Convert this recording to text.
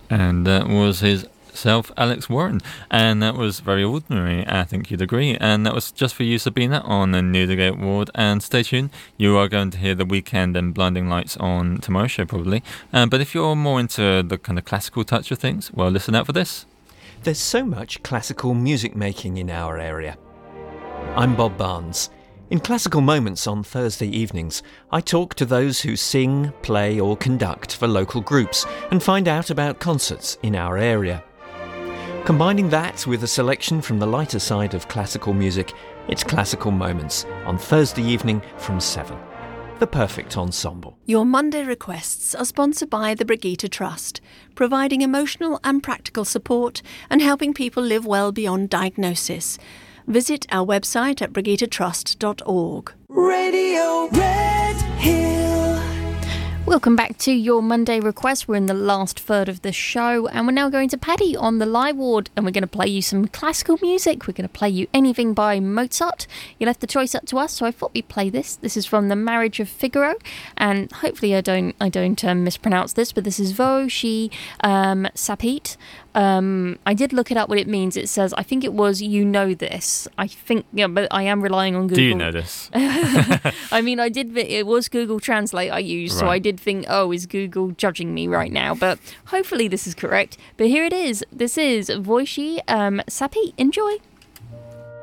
And that was his self, Alex Warren, and that was very ordinary, I think you'd agree. And that was just for you, Sabina, on the Newdigate Ward. And stay tuned, you are going to hear The Weeknd and Blinding Lights on tomorrow's show, probably. But if you're more into the kind of classical touch of things, well, listen out for this. There's so much classical music making in our area. I'm Bob Barnes. In Classical Moments on Thursday evenings, I talk to those who sing, play or conduct for local groups and find out about concerts in our area. Combining that with a selection from the lighter side of classical music, it's Classical Moments on Thursday evening from 7. The perfect ensemble. Your Monday requests are sponsored by the Brigitte Trust, providing emotional and practical support and helping people live well beyond diagnosis. Visit our website at brigittetrust.org. Radio Red Hill. Welcome back to your Monday request. We're in the last third of the show and we're now going to Paddy on the live ward and we're going to play you some classical music. We're going to play you anything by Mozart. You left the choice up to us, so I thought we'd play this. This is from The Marriage of Figaro, and hopefully I don't mispronounce this, but this is Vo Shi Sapit. I did look it up what it means. It says, I think it was "you know this." I think, yeah, but I am relying on Google. Do you know this? I mean, it was Google Translate I used, so I did think, oh, is Google judging me right now? But hopefully this is correct. But here it is. This is Voici Sapit. Enjoy.